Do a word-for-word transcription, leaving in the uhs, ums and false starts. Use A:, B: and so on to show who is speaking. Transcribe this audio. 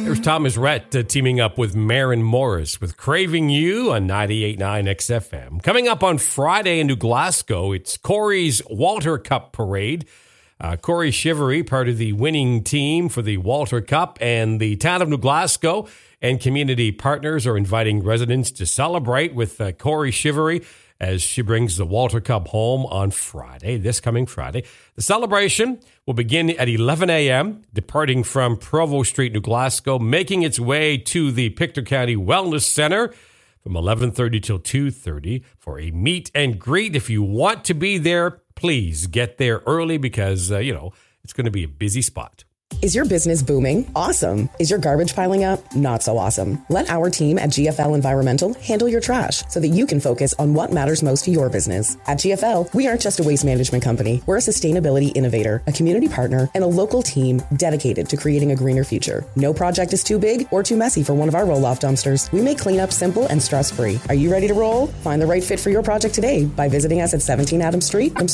A: There's Thomas Rhett uh, teaming up with Maren Morris with Craving You on ninety-eight point nine X F M. Coming up on Friday in New Glasgow, it's Corey's Walter Cup Parade. Uh, Corey Shivery, part of the winning team for the Walter Cup, and the town of New Glasgow and community partners are inviting residents to celebrate with uh, Corey Shivery as she brings the Walter Cup home on Friday, this coming Friday. The celebration will begin at eleven a.m., departing from Provo Street, New Glasgow, making its way to the Pictou County Wellness Center from eleven thirty till two thirty for a meet and greet. If you want to be there, please get there early because, uh, you know, it's going to be a busy spot.
B: Is your business booming? Awesome. Is your garbage piling up? Not so awesome. Let our team at G F L Environmental handle your trash so that you can focus on what matters most to your business. At G F L, we aren't just a waste management company. We're a sustainability innovator, a community partner, and a local team dedicated to creating a greener future. No project is too big or too messy for one of our roll-off dumpsters. We make cleanup simple and stress-free. Are you ready to roll? Find the right fit for your project today by visiting us at seventeen Adams Street